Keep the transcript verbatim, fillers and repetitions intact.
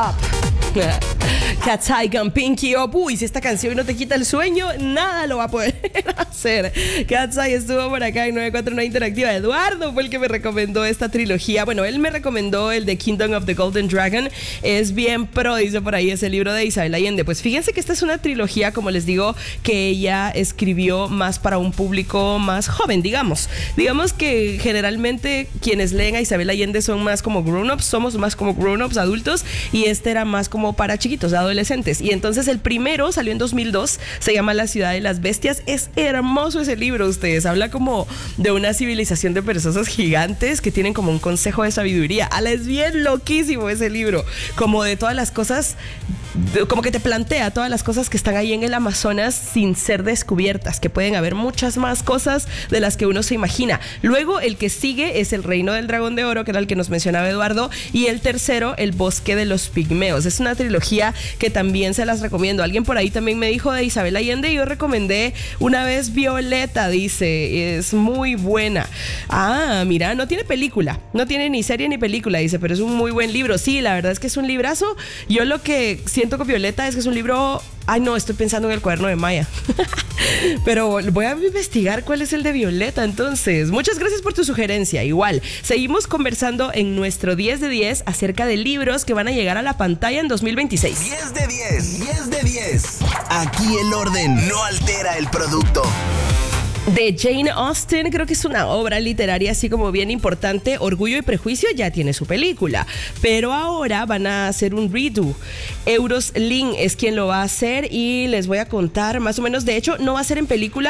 Up. Cat's Eye con Pinky Up. Uy, si esta canción no te quita el sueño, nada lo va a poder hacer. Cat's Eye estuvo por acá en noventa y cuatro nueve Interactiva. Eduardo fue el que me recomendó esta trilogía. Bueno, él me recomendó el de Kingdom of the Golden Dragon. Es bien pro, dice por ahí, ese libro de Isabel Allende. Pues fíjense que esta es una trilogía, como les digo, que ella escribió más para un público más joven, digamos. Digamos que generalmente quienes leen a Isabel Allende son más como grown-ups, somos más como grown-ups, adultos, y este era más como para chiquitos, adolescentes. Y entonces el primero salió en dos mil dos, se llama La Ciudad de las Bestias. Es hermoso ese libro, ustedes. Habla como de una civilización de perezosos gigantes que tienen como un consejo de sabiduría. Ala, es bien loquísimo ese libro, como de todas las cosas, como que te plantea todas las cosas que están ahí en el Amazonas sin ser descubiertas, que pueden haber muchas más cosas de las que uno se imagina. Luego el que sigue es El Reino del Dragón de Oro, que era el que nos mencionaba Eduardo, y el tercero, El Bosque de los Pigmeos. Es una trilogía que también se las recomiendo. Alguien por ahí también me dijo de Isabel Allende, y yo recomendé una vez Violeta, dice, es muy buena. Ah, mira, no tiene película, no tiene ni serie ni película, dice, pero es un muy buen libro. Sí, la verdad es que es un librazo. Yo lo que siento con Violeta es que es un libro... Ay, no, estoy pensando en El Cuaderno de Maya. Pero voy a investigar cuál es el de Violeta, entonces. Muchas gracias por tu sugerencia. Igual, seguimos conversando en nuestro diez de diez acerca de libros que van a llegar a la pantalla en dos mil veintiséis. diez de diez, diez de diez. Aquí el orden no altera el producto. De Jane Austen, creo que es una obra literaria así como bien importante. Orgullo y Prejuicio ya tiene su película, pero ahora van a hacer un redo. Euros Lyn es quien lo va a hacer y les voy a contar más o menos. De hecho, no va a ser en película,